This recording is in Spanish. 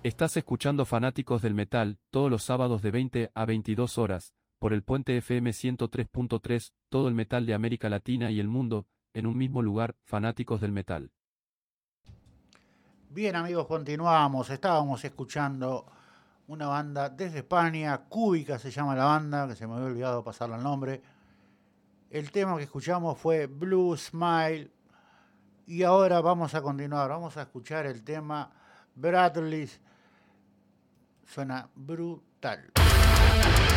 Estás escuchando Fanáticos del Metal, todos los sábados de 20 a 22 horas, por el Puente FM 103.3, todo el metal de América Latina y el mundo, en un mismo lugar, Fanáticos del Metal. Bien amigos, continuamos. Estábamos escuchando una banda desde España, Cúbica se llama la banda, que se me había olvidado pasarle el nombre. El tema que escuchamos fue Blue Smile. Y ahora vamos a continuar, vamos a escuchar el tema Bradley's. Suena brutal.